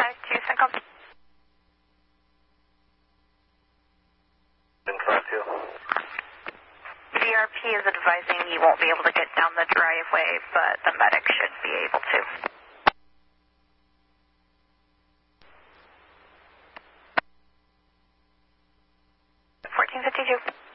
5-2, Centcom. VRP is advising you won't be able to get down the driveway, but the medic should be able to. 1452.